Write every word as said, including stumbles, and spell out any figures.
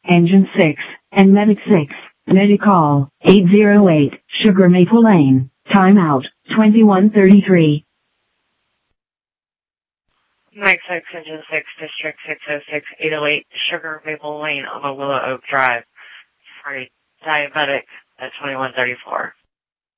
Engine six, and Medic six, Medicall, eight oh eight, Sugar Maple Lane, timeout, twenty-one thirty-three. Mike six, Engine six, District six oh six, eight oh eight, Sugar Maple Lane on the Willow Oak Drive. Sorry, diabetic at twenty-one thirty-four.